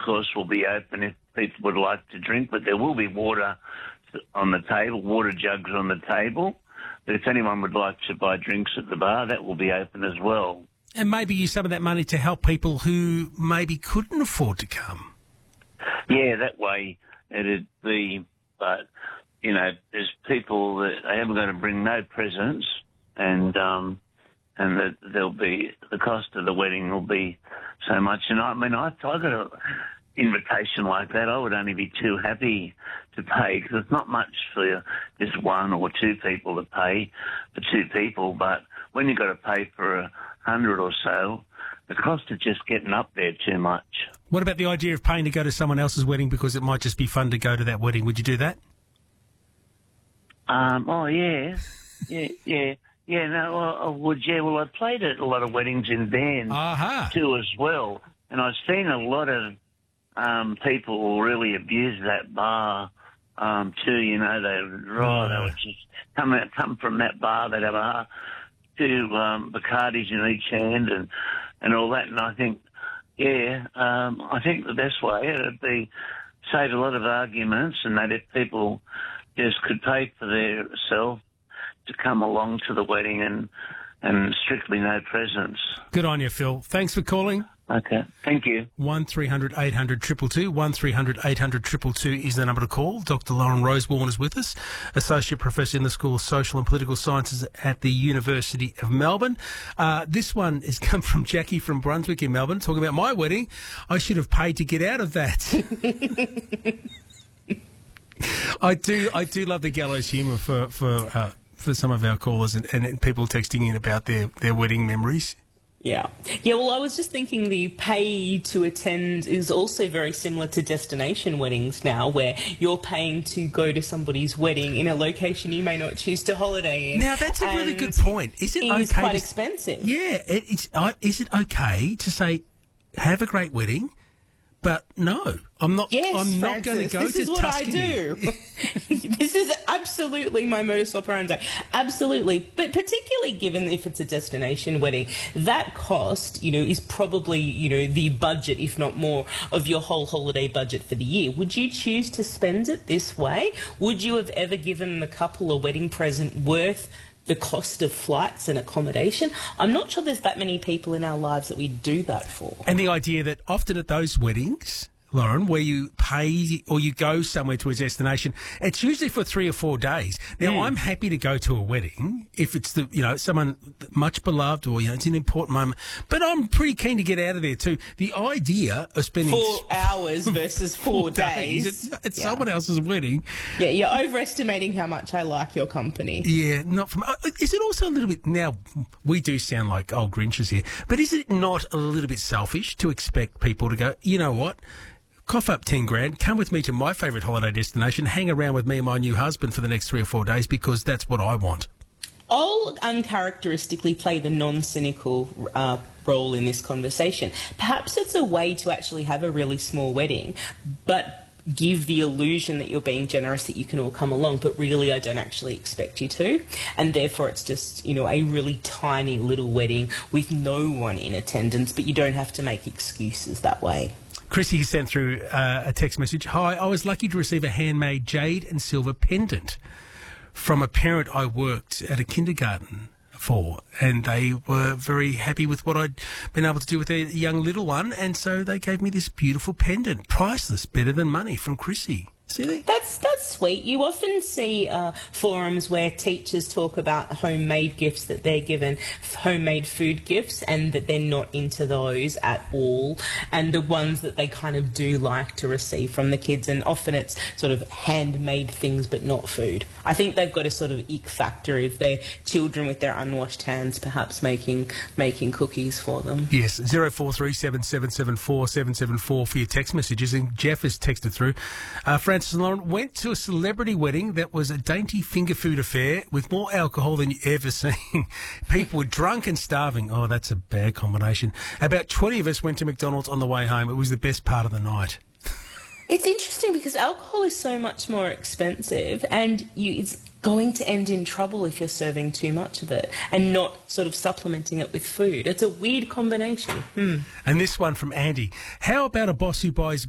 course, will be open if people would like to drink, but there will be water on the table, water jugs on the table. But if anyone would like to buy drinks at the bar, that will be open as well. And maybe use some of that money to help people who maybe couldn't afford to come. Yeah, that way it'd be, but, you know, there's people that are ever going to bring no presents, and that there'll be, the cost of the wedding will be so much. And I mean, I got an invitation like that, I would only be too happy to pay, because it's not much for just one or two people to pay for two people, but when you've got to pay for 100 or so, the cost is just getting up there too much. What about the idea of paying to go to someone else's wedding because it might just be fun to go to that wedding? Would you do that? Oh, yeah. Yeah, no, I would, yeah. Well, I played at a lot of weddings in bands too as well, and I've seen a lot of people really abuse that bar too, you know. They would just come from that bar, they'd have two Bacardis in each hand and all that, and I think, I think the best way would be save a lot of arguments, and that if people just could pay for themselves to come along to the wedding and strictly no presents. Good on you, Phil. Thanks for calling. Okay, thank you. 1300 800 222, 1300 800 222 is the number to call. Dr. Lauren Rosewarne is with us, Associate Professor in the School of Social and Political Sciences at the University of Melbourne. This one has come from Jackie from Brunswick in Melbourne, talking about my wedding. I should have paid to get out of that. I do love the gallows humour for some of our callers and people texting in about their wedding memories. Yeah, well, I was just thinking the pay to attend is also very similar to destination weddings now, where you're paying to go to somebody's wedding in a location you may not choose to holiday in. Now, that's a really good point. Is it okay? It's quite expensive. Yeah, is it okay to say, have a great wedding, but no, I'm not. Yes, I'm not going to go to Tuscany. This is what I do. This is absolutely my modus operandi. Absolutely, but particularly given if it's a destination wedding, that cost, is probably the budget, if not more, of your whole holiday budget for the year. Would you choose to spend it this way? Would you have ever given the couple a wedding present worth the cost of flights and accommodation? I'm not sure there's that many people in our lives that we do that for. And the idea that often at those weddings, Lauren, where you pay or you go somewhere to a destination, it's usually for 3 or 4 days. Now, I'm happy to go to a wedding if it's someone much beloved or it's an important moment, but I'm pretty keen to get out of there too. The idea of spending 4 hours versus 4 days. It's someone else's wedding. Yeah, you're overestimating how much I like your company. Yeah, not from. Is it also a little bit? Now we do sound like old Grinches here, but is it not a little bit selfish to expect people to go, you know what? Cough up 10 grand, come with me to my favourite holiday destination, hang around with me and my new husband for the next 3 or 4 days because that's what I want. I'll uncharacteristically play the non-cynical role in this conversation. Perhaps it's a way to actually have a really small wedding, but give the illusion that you're being generous, that you can all come along, but really I don't actually expect you to. And therefore it's just, a really tiny little wedding with no one in attendance, but you don't have to make excuses that way. Chrissy sent through a text message. Hi, I was lucky to receive a handmade jade and silver pendant from a parent I worked at a kindergarten for, and they were very happy with what I'd been able to do with their young little one, and so they gave me this beautiful pendant. Priceless, better than money, from Chrissy. See that? That's sweet. You often see forums where teachers talk about homemade gifts that they're given, homemade food gifts, and that they're not into those at all, and the ones that they kind of do like to receive from the kids, and often it's sort of handmade things but not food. I think they've got a sort of ick factor if they're children with their unwashed hands perhaps making cookies for them. Yes, 0437 774 774 for your text messages, and Jeff has texted through. Francis and Lauren went to a celebrity wedding that was a dainty finger food affair with more alcohol than you ever seen. People were drunk and starving. Oh, that's a bad combination. About 20 of us went to McDonald's on the way home. It was the best part of the night. It's interesting because alcohol is so much more expensive, and it's going to end in trouble if you're serving too much of it and not sort of supplementing it with food. It's a weird combination. And this one from Andy. How about a boss who buys